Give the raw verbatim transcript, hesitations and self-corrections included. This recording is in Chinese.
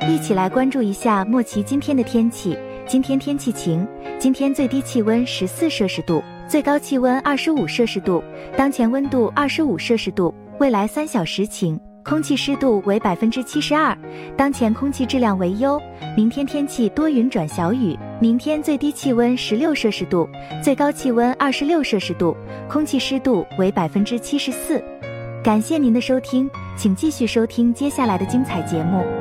一起来关注一下莫奇今天的天气。今天天气晴，今天最低气温十四摄氏度，最高气温二十五摄氏度，当前温度二十五摄氏度，未来三小时晴，空气湿度为百分之七十二，当前空气质量为优。明天天气多云转小雨，明天最低气温十六摄氏度，最高气温二十六摄氏度，空气湿度为百分之七十四。感谢您的收听，请继续收听接下来的精彩节目。